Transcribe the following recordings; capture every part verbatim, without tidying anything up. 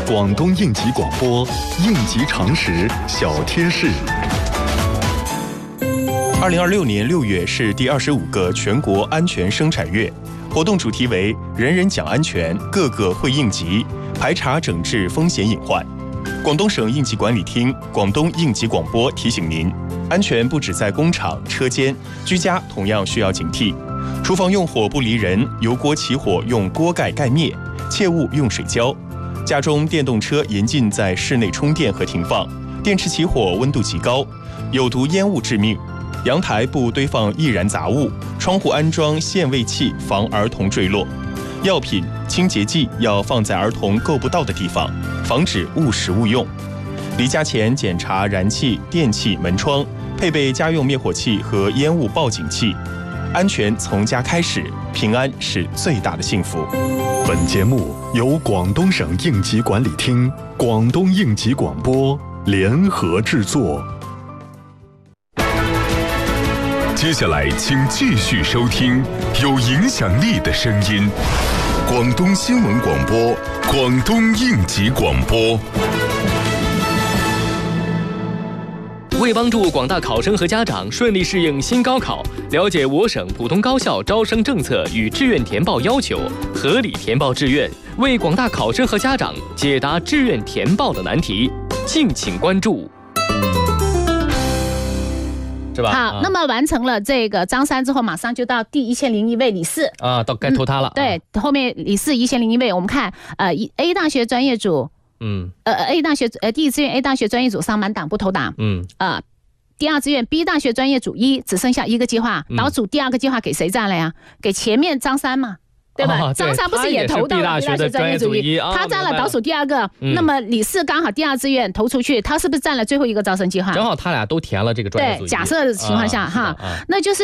广东应急广播应急常识小贴士。 二零二六年六月是第二十五个全国安全生产月，活动主题为“人人讲安全，个个会应急，排查整治风险隐患”。广东省应急管理厅、广东应急广播提醒您：安全不只在工厂、车间，居家同样需要警惕。厨房用火不离人，油锅起火用锅盖盖灭，切勿用水浇。家中电动车严禁在室内充电和停放，电池起火温度极高，有毒烟雾致命。阳台不堆放易燃杂物，窗户安装限位器防儿童坠落。药品、清洁剂要放在儿童够不到的地方，防止误食误用。离家前检查燃气、电器、门窗，配备家用灭火器和烟雾报警器。安全从家开始，平安是最大的幸福。 本节目由广东省应急管理厅、广东应急广播联合制作。 接下来，请继续收听有影响力的声音——广东新闻广播、广东应急广播。 为帮助广大考生和家长顺利适应新高考，了解我省普通高校招生政策与志愿填报要求，合理填报志愿，为广大考生和家长解答志愿填报的难题，敬请关注。是吧？ 好，那么完成了这个张三之后，马上就到第一千零一位李四啊，到该投他了。 嗯、对，啊、后面李四一千零一位，我们看，呃 ，A 大学专业组， 嗯， 呃 ，A 大学呃第一志愿 A 大学专业组上满档不投档， 嗯， 啊、呃，第二志愿 B 大学专业组一只剩下一个计划，倒数第二个计划给谁占了呀？给前面张三嘛。对吧？ 哦、 张三不是也投到了 B 大学的专业组一， 哦、 他占了倒数第二个。 嗯、 那么李四刚好第二志愿投出去，他是不是占了最后一个招生计划？ 正好他俩都填了这个专业组一。 对，假设的情况下、啊、哈、 啊， 那就是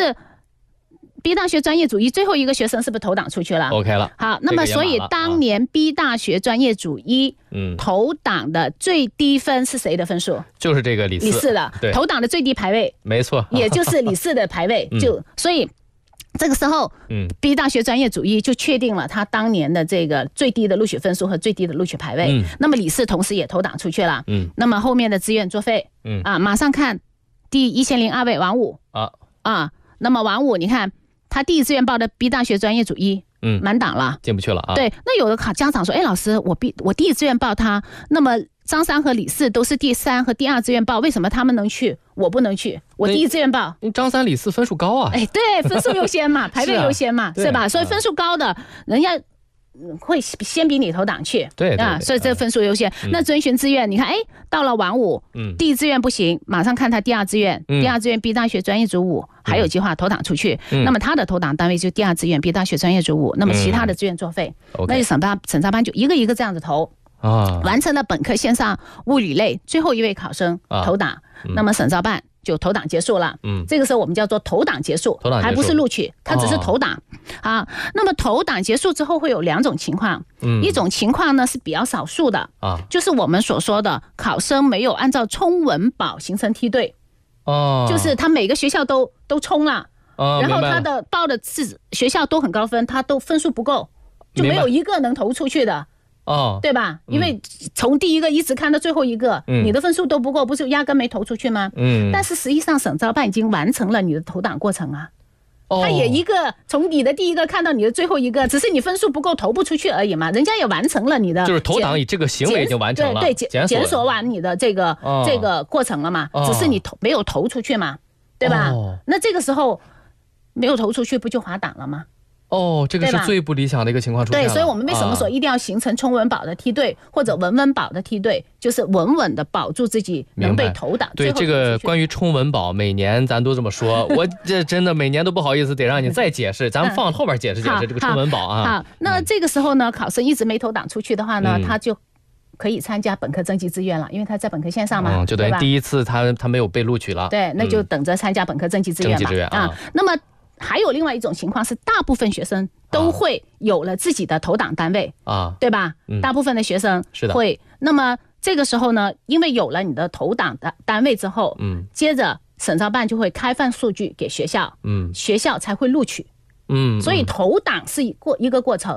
B 大学专业组一最后一个学生是不是投档出去了 ？OK 了。 好，那么所以当年 B 大学专业组一嗯投档的最低分是谁的分数？ 就是这个李四。 李四的投档的最低排位， 没错， 也就是李四的排位。就、嗯、所以。这个时候，嗯 ，B 大学专业组一就确定了他当年的这个最低的录取分数和最低的录取排位。嗯，那么李四同时也投档出去了。嗯，那么后面的志愿作废。嗯啊，马上看第一千零二位王五啊啊，那么王五，你看他第一志愿报的 B 大学专业组一，嗯，满档了， 进不去了啊。 对，那有的考家长说，哎，老师，我 B 我第一志愿报他，那么张三和李四都是第三和第二志愿报，为什么他们能去，我不能去？我第一志愿报， 张三李四分数高啊。 哎，对，分数优先嘛，排位优先嘛，是, 啊、是吧？所以分数高的，人家会先比你投档去， 对, 对, 对啊，所以这分数优先。嗯、那遵循志愿，你看，哎，到了王五，嗯，第一志愿不行，马上看他第二志愿，嗯、第二志愿 B 大学专业组五、嗯、还有计划投档出去，嗯、那么他的投档单位就第二志愿 B 大学专业组五，那么其他的志愿作废，嗯、那就审查审查班就一个一个这样子投。啊，完成了本科线上物理类最后一位考生投档，啊嗯、那么审查办就投档结束了。嗯，这个时候我们叫做投档结束， 投档结束还不是录取，它只是投档。哦、啊，那么投档结束之后会有两种情况，嗯，一种情况呢是比较少数的啊，就是我们所说的考生没有按照冲文保形成梯队，哦，就是他每个学校都都冲了，哦，然后他的报的是学校都很高分，他都分数不够，就没有一个能投出去的。哦，对吧？因为从第一个一直看到最后一个，嗯、你的分数都不够，不是压根没投出去吗？嗯。但是实际上，审查办已经完成了你的投档过程啊。哦。他也一个从你的第一个看到你的最后一个，只是你分数不够投不出去而已嘛。人家也完成了你的， 就是投档这个行为已经完成了， 对对，检检索完你的这个、哦、这个过程了嘛，哦、只是你投没有投出去嘛，对吧？哦、那这个时候没有投出去，不就滑档了吗？ 哦，这个是最不理想的一个情况出现了。 对，所以我们为什么说一定要形成冲文保的梯队，啊、或者文文保的梯队，就是稳稳的保住自己能被投档。 对，这个关于冲文保，每年咱都这么说，我这真的每年都不好意思得让你再解释，咱们放后边解释解释这个冲文保啊。 好，那这个时候呢，考生一直没投档出去的话呢，嗯、他就可以参加本科征集志愿了，因为他在本科线上嘛， 嗯、就等于第一次他他没有被录取了。 对，那就等着参加本科征集志愿吧。征集志愿啊，啊，那么。还有另外一种情况是，大部分学生都会有了自己的投档单位啊，对吧？嗯、大部分的学生会。那么这个时候呢，因为有了你的投档的单位之后，嗯，接着审查办就会开放数据给学校，嗯，学校才会录取，嗯，所以投档是一过一个过程。